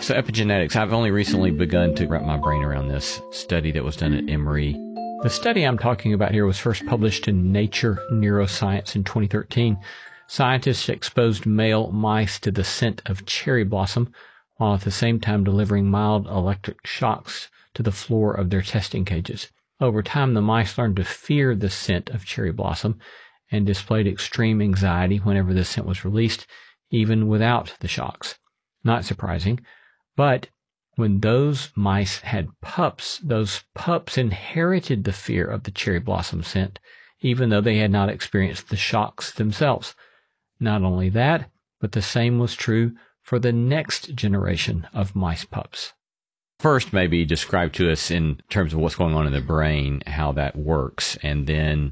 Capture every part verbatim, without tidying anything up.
So epigenetics, I've only recently begun to wrap my brain around this study that was done at Emory. The study I'm talking about here was first published in Nature Neuroscience in twenty thirteen. Scientists exposed male mice to the scent of cherry blossom, while at the same time delivering mild electric shocks to the floor of their testing cages. Over time, the mice learned to fear the scent of cherry blossom and displayed extreme anxiety whenever the scent was released, even without the shocks. Not surprising. But when those mice had pups, those pups inherited the fear of the cherry blossom scent, even though they had not experienced the shocks themselves. Not only that, but the same was true for the next generation of mice pups. First, maybe describe to us in terms of what's going on in the brain, how that works, and then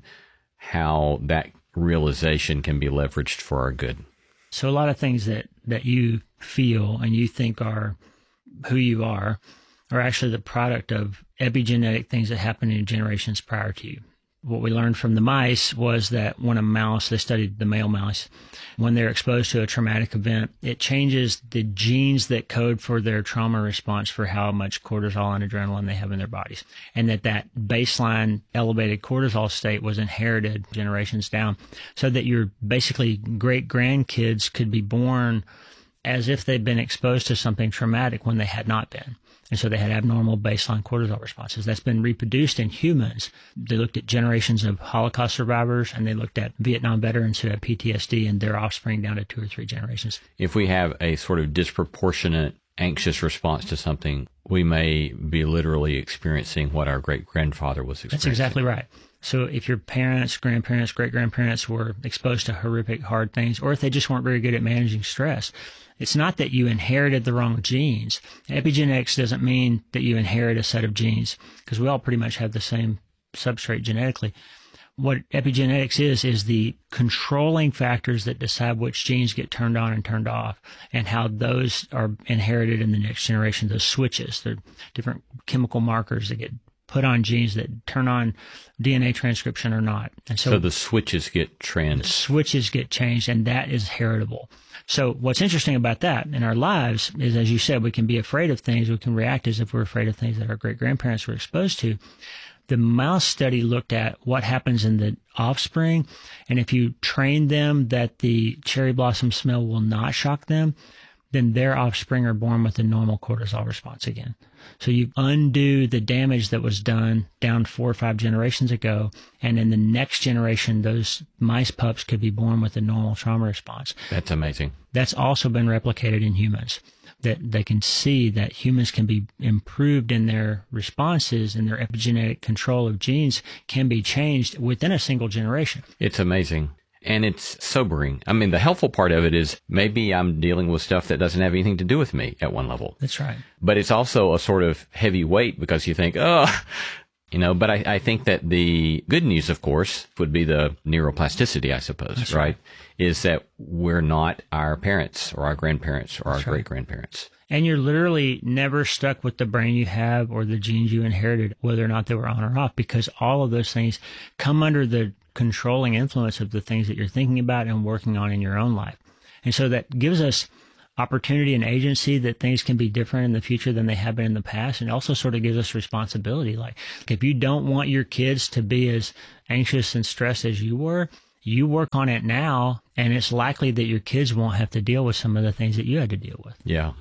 how that realization can be leveraged for our good. So a lot of things that, that you feel and you think are who you are are actually the product of epigenetic things that happened in generations prior to you. What we learned from the mice was that when a mouse, they studied the male mouse, when they're exposed to a traumatic event, it changes the genes that code for their trauma response for how much cortisol and adrenaline they have in their bodies. And that that baseline elevated cortisol state was inherited generations down, so that your basically great-grandkids could be born as if they'd been exposed to something traumatic when they had not been. And so they had abnormal baseline cortisol responses. That's been reproduced in humans. They looked at generations of Holocaust survivors, and they looked at Vietnam veterans who had P T S D and their offspring down to two or three generations. If we have a sort of disproportionate anxious response to something, we may be literally experiencing what our great-grandfather was experiencing. That's exactly right. So if your parents, grandparents, great-grandparents were exposed to horrific, hard things, or if they just weren't very good at managing stress, it's not that you inherited the wrong genes. Epigenetics doesn't mean that you inherit a set of genes, because we all pretty much have the same substrate genetically. What epigenetics is, is the controlling factors that decide which genes get turned on and turned off, and how those are inherited in the next generation, those switches. They're different chemical markers that get put on genes that turn on D N A transcription or not. And so, so the switches get trans. The switches get changed, and that is heritable. So what's interesting about that in our lives is, as you said, we can be afraid of things. We can react as if we're afraid of things that our great-grandparents were exposed to. The mouse study looked at what happens in the offspring, and if you train them that the cherry blossom smell will not shock them, then their offspring are born with a normal cortisol response again. So you undo the damage that was done down four or five generations ago, and in the next generation, those mice pups could be born with a normal trauma response. That's amazing. That's also been replicated in humans, that they can see that humans can be improved in their responses, and their epigenetic control of genes can be changed within a single generation. It's amazing. And it's sobering. I mean, the helpful part of it is maybe I'm dealing with stuff that doesn't have anything to do with me at one level. That's right. But it's also a sort of heavy weight, because you think, oh, you know, but I, I think that the good news, of course, would be the neuroplasticity, I suppose, That's right? right? Is that we're not our parents or our grandparents or That's our right. great-grandparents. And you're literally never stuck with the brain you have or the genes you inherited, whether or not they were on or off, because all of those things come under the controlling influence of the things that you're thinking about and working on in your own life. And so that gives us opportunity and agency that things can be different in the future than they have been in the past. And also sort of gives us responsibility. Like, if you don't want your kids to be as anxious and stressed as you were, you work on it now, and it's likely that your kids won't have to deal with some of the things that you had to deal with. Yeah.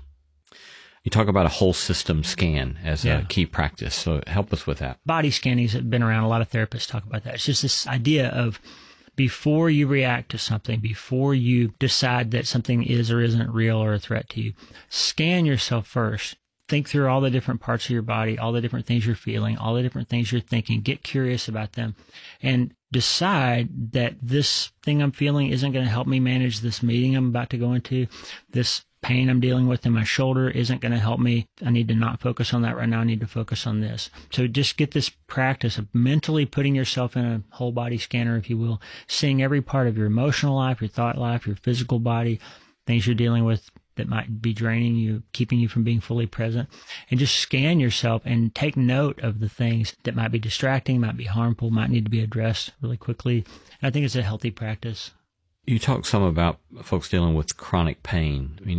You talk about a whole system scan as Yeah. a key practice. So help us with that. Body scanning has been around. A lot of therapists talk about that. It's just this idea of, before you react to something, before you decide that something is or isn't real or a threat to you, scan yourself first. Think through all the different parts of your body, all the different things you're feeling, all the different things you're thinking. Get curious about them, and decide that this thing I'm feeling isn't going to help me manage this meeting I'm about to go into. This pain I'm dealing with in my shoulder isn't going to help me. I need to not focus on that right now. I need to focus on this. So just get this practice of mentally putting yourself in a whole body scanner, if you will, seeing every part of your emotional life, your thought life, your physical body, things you're dealing with that might be draining you, keeping you from being fully present, and just scan yourself and take note of the things that might be distracting, might be harmful, might need to be addressed really quickly. And I think it's a healthy practice. You talk some about folks dealing with chronic pain. Any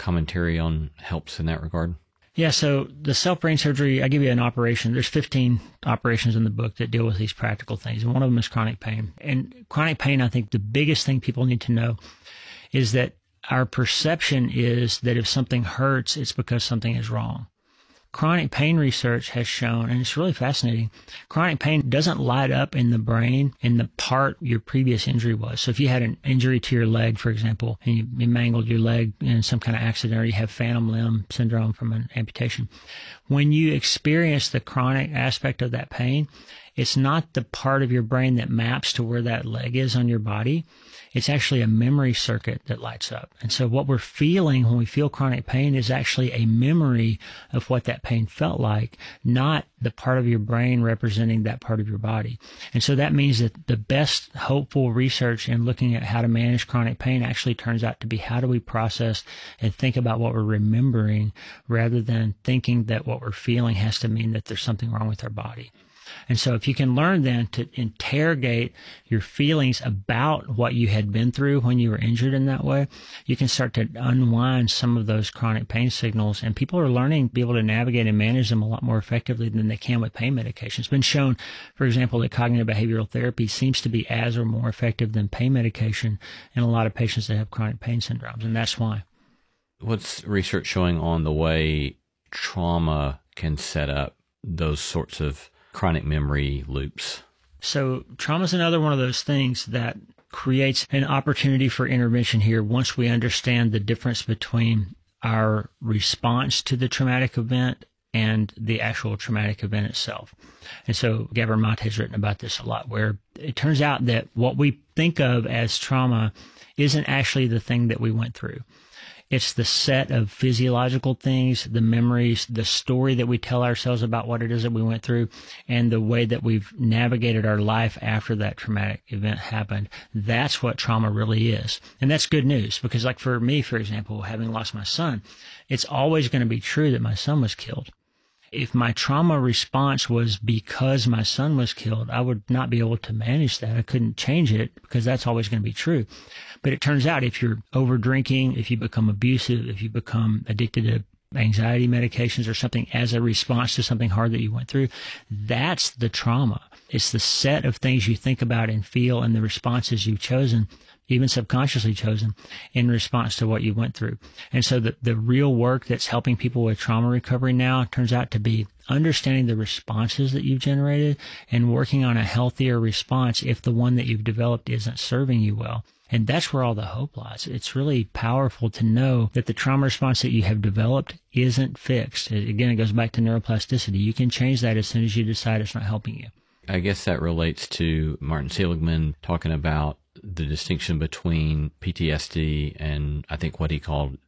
commentary on helps in that regard? Yeah, so the self-brain surgery, I give you an operation. There's fifteen operations in the book that deal with these practical things, and one of them is chronic pain. And chronic pain, I think the biggest thing people need to know is that our perception is that if something hurts, it's because something is wrong. Chronic pain research has shown, and it's really fascinating, chronic pain doesn't light up in the brain in the part your previous injury was. So if you had an injury to your leg, for example, and you, you mangled your leg in some kind of accident, or you have phantom limb syndrome from an amputation, when you experience the chronic aspect of that pain, it's not the part of your brain that maps to where that leg is on your body. It's actually a memory circuit that lights up. And so what we're feeling when we feel chronic pain is actually a memory of what that pain felt like, not the part of your brain representing that part of your body. And so that means that the best hopeful research in looking at how to manage chronic pain actually turns out to be how do we process and think about what we're remembering rather than thinking that what we're feeling has to mean that there's something wrong with our body. And so if you can learn then to interrogate your feelings about what you had been through when you were injured in that way, you can start to unwind some of those chronic pain signals. And people are learning to be able to navigate and manage them a lot more effectively than they can with pain medication. It's been shown, for example, that cognitive behavioral therapy seems to be as or more effective than pain medication in a lot of patients that have chronic pain syndromes. And that's why. What's research showing on the way trauma can set up those sorts of chronic memory loops? So trauma is another one of those things that creates an opportunity for intervention here once we understand the difference between our response to the traumatic event and the actual traumatic event itself. And so Gabor Mate has written about this a lot, where it turns out that what we think of as trauma isn't actually the thing that we went through. It's the set of physiological things, the memories, the story that we tell ourselves about what it is that we went through, and the way that we've navigated our life after that traumatic event happened. That's what trauma really is. And that's good news, because like for me, for example, having lost my son, it's always going to be true that my son was killed. If my trauma response was because my son was killed, I would not be able to manage that. I couldn't change it because that's always going to be true. But it turns out if you're over drinking, if you become abusive, if you become addicted to anxiety medications or something as a response to something hard that you went through, that's the trauma. It's the set of things you think about and feel and the responses you've chosen, even subconsciously chosen, in response to what you went through. And so the, the real work that's helping people with trauma recovery now turns out to be understanding the responses that you've generated and working on a healthier response if the one that you've developed isn't serving you well. And that's where all the hope lies. It's really powerful to know that the trauma response that you have developed isn't fixed. Again, it goes back to neuroplasticity. You can change that as soon as you decide it's not helping you. I guess that relates to Martin Seligman talking about the distinction between P T S D and I think what he called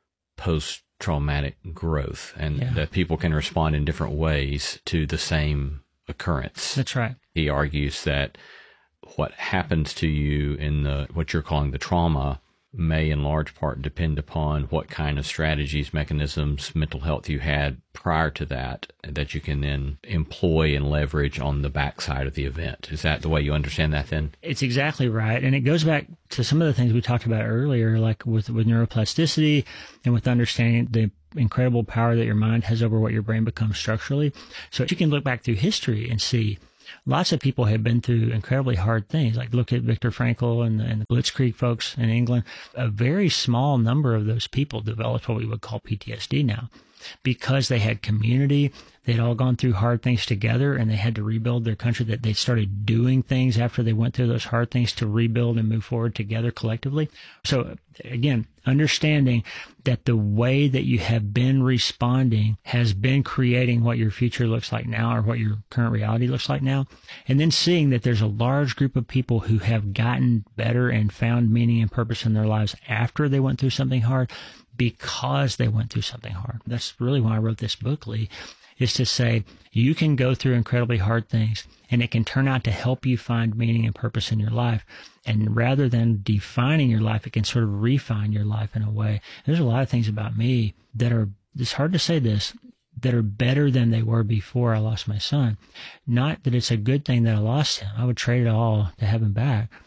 post-traumatic growth, and yeah. that people can respond in different ways to the same occurrence. That's right. He argues that what happens to you in the what you're calling the trauma may in large part depend upon what kind of strategies, mechanisms, mental health you had prior to that, that you can then employ and leverage on the backside of the event. Is that the way you understand that then? It's exactly right. And it goes back to some of the things we talked about earlier, like with, with neuroplasticity and with understanding the incredible power that your mind has over what your brain becomes structurally. So you can look back through history and see lots of people have been through incredibly hard things. Like look at Viktor Frankl and, and the Blitzkrieg folks in England. A very small number of those people developed what we would call P T S D now because they had community. They'd all gone through hard things together and they had to rebuild their country, that they started doing things after they went through those hard things to rebuild and move forward together collectively. So again, understanding that the way that you have been responding has been creating what your future looks like now or what your current reality looks like now. And then seeing that there's a large group of people who have gotten better and found meaning and purpose in their lives after they went through something hard because they went through something hard. That's really why I wrote this book, Lee, is to say you can go through incredibly hard things and it can turn out to help you find meaning and purpose in your life. And rather than defining your life, it can sort of refine your life in a way. There's a lot of things about me that are, it's hard to say this, that are better than they were before I lost my son. Not that it's a good thing that I lost him. I would trade it all to have him back.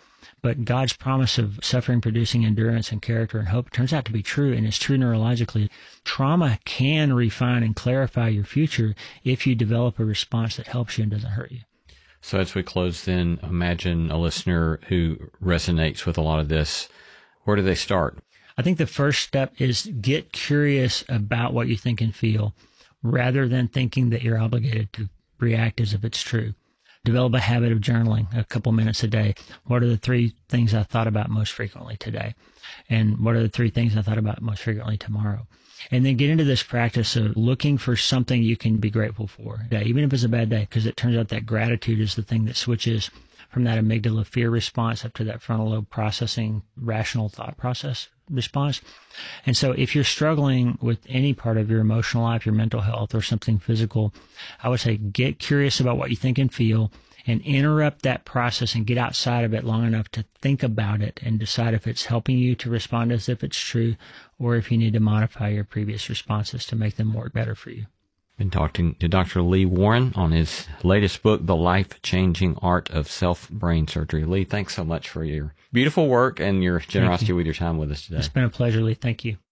But God's promise of suffering producing endurance and character and hope turns out to be true, and it's true neurologically. Trauma can refine and clarify your future if you develop a response that helps you and doesn't hurt you. So as we close then, imagine a listener who resonates with a lot of this. Where do they start? I think the first step is get curious about what you think and feel rather than thinking that you're obligated to react as if it's true. Develop a habit of journaling a couple minutes a day. What are the three things I thought about most frequently today? And what are the three things I thought about most frequently tomorrow? And then get into this practice of looking for something you can be grateful for, even if it's a bad day, because it turns out that gratitude is the thing that switches from that amygdala fear response up to that frontal lobe processing rational thought process response. And so if you're struggling with any part of your emotional life, your mental health, or something physical, I would say get curious about what you think and feel and interrupt that process and get outside of it long enough to think about it and decide if it's helping you to respond as if it's true or if you need to modify your previous responses to make them work better for you. Been talking to Doctor Lee Warren on his latest book, The Life-Changing Art of Self-Brain Surgery. Lee, thanks so much for your beautiful work and your generosity with your time with us today. It's been a pleasure, Lee. Thank you.